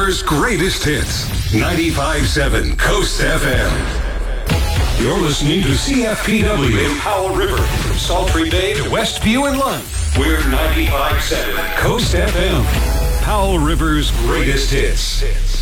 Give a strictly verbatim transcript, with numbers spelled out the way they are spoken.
River's greatest hits. ninety-five point seven Coast F M. You're listening to C F P W in Powell River. From Sultry Bay to Westview and Lund. We're ninety-five point seven Coast F M. Powell River's greatest hits.